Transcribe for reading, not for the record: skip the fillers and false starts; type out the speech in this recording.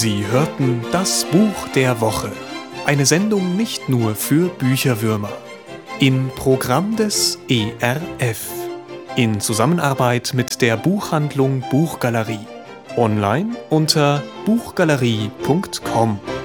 Sie hörten das Buch der Woche. Eine Sendung nicht nur für Bücherwürmer. Im Programm des ERF. In Zusammenarbeit mit der Buchhandlung Buchgalerie. Online unter buchgalerie.com.